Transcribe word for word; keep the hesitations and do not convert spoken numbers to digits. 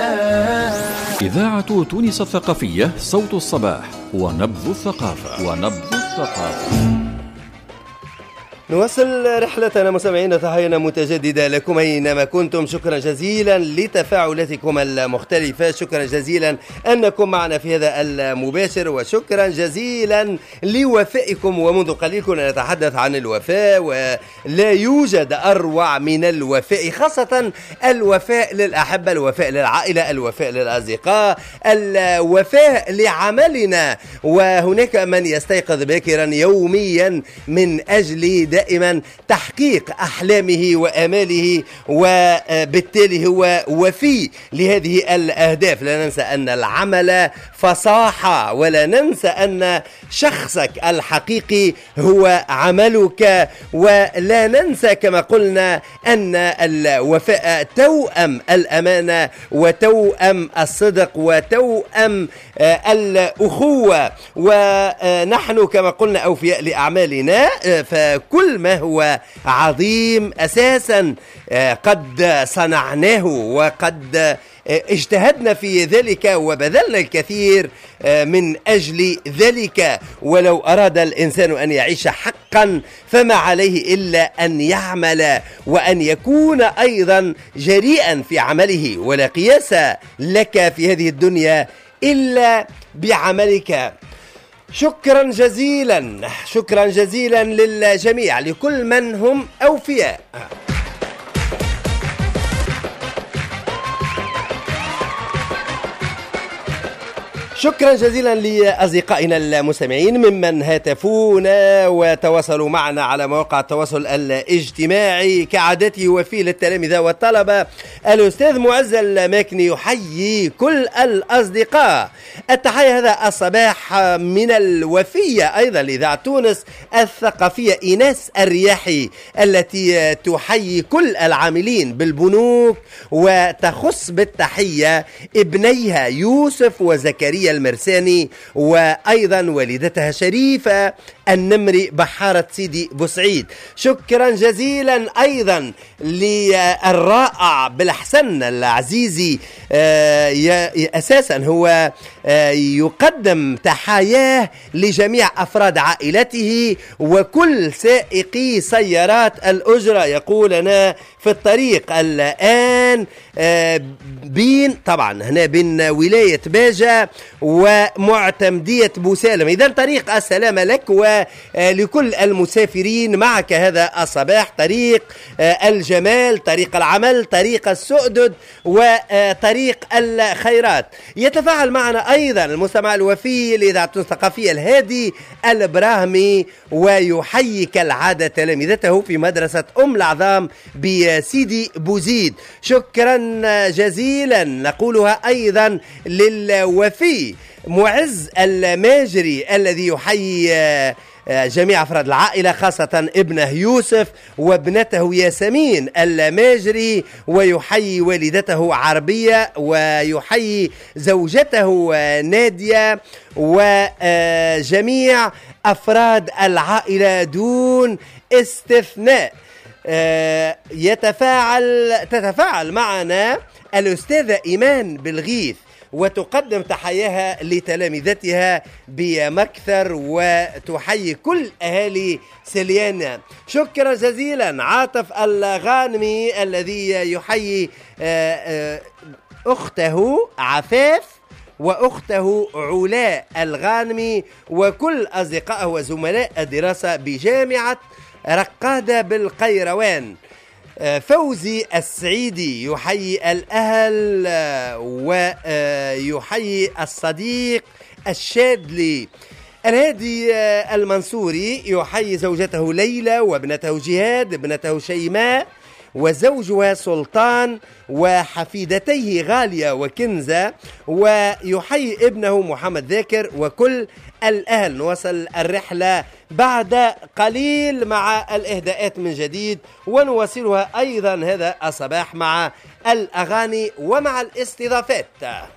إذاعة تونس الثقافية، صوت الصباح ونبض الثقافة ونبض الثقافة. نواصل رحلتنا مستمعينا، تحية متجددة لكم أينما كنتم. شكرا جزيلا لتفاعلاتكم المختلفة، شكرا جزيلا أنكم معنا في هذا المباشر، وشكرا جزيلا لوفائكم. ومنذ قليل كنا نتحدث عن الوفاء، ولا يوجد أروع من الوفاء، خاصة الوفاء للأحبة، الوفاء للعائلة، الوفاء للأصدقاء، الوفاء لعملنا. وهناك من يستيقظ باكرا يوميا من أجل دائما تحقيق أحلامه وآماله، وبالتالي هو وفي لهذه الأهداف. لا ننسى أن العمل فصاحة، ولا ننسى أن شخصك الحقيقي هو عملك، ولا ننسى كما قلنا أن الوفاء توأم الأمانة وتوأم الصدق وتوأم الأخوة. ونحن كما قلنا أوفياء لأعمالنا، فكل ما هو عظيم أساسا قد صنعناه وقد اجتهدنا في ذلك وبذلنا الكثير من أجل ذلك. ولو أراد الإنسان أن يعيش حقا فما عليه إلا أن يعمل، وأن يكون أيضا جريئا في عمله. ولا قياس لك في هذه الدنيا إلا بعملك. شكرا جزيلا، شكرا جزيلا للجميع، لكل من هم أوفياء. شكرا جزيلا لأصدقائنا المستمعين ممن هاتفونا وتواصلوا معنا على مواقع التواصل الاجتماعي كعادته وفي للتلامذة والطلبة. الأستاذ معز الماكني يحيي كل الأصدقاء. التحية هذا الصباح من الوفية أيضا لإذاعة تونس الثقافية إيناس الرياحي، التي تحيي كل العاملين بالبنوك، وتخص بالتحية ابنيها يوسف وزكريا المرساني، وأيضا والدتها شريفة النمري بحارة سيدي بوسعيد. شكرا جزيلا أيضا للرائع بالحسن العزيزي، أساسا هو يقدم تحاياه لجميع أفراد عائلته وكل سائقي سيارات الأجرة. يقول أنا في الطريق الآن بين طبعا هنا بين ولاية باجة ومعتمدية بوسالم، إذن طريق السلامة لك ولكل المسافرين معك هذا الصباح. طريق الجمال، طريق العمل، طريق السؤدد، وطريق الخيرات. يتفاعل معنا أيضا المستمع الوفي لإذاعة الثقافية الهادي البراهمي، ويحيي كالعادة تلامذته في مدرسة أم العظام بسيدي بوزيد. شكرا جزيلا نقولها أيضا للوفي معز الماجري، الذي يحيي جميع أفراد العائلة، خاصة ابنه يوسف وابنته ياسمين الماجري، ويحيي والدته عربية، ويحيي زوجته نادية، وجميع أفراد العائلة دون استثناء. يتفاعل تتفاعل معنا الأستاذة إيمان بالغيث، وتقدم تحياها لتلامذتها بمكثر، وتحيي كل أهالي سليان. شكرا جزيلا عاطف الغانمي، الذي يحيي أخته عفاف وأخته علاء الغانمي وكل أصدقائه وزملاء الدراسة بجامعة رقادة بالقيروان. فوزي السعيدي يحيي الأهل ويحيي الصديق الشادلي. الهادي المنصوري يحيي زوجته ليلى وابنته جهاد، ابنته شيماء وزوجها سلطان وحفيدتيه غالية وكنزة، ويحيي ابنه محمد ذاكر وكل الأهل. نواصل الرحلة بعد قليل مع الإهداءات من جديد، ونواصلها أيضا هذا الصباح مع الأغاني ومع الاستضافات.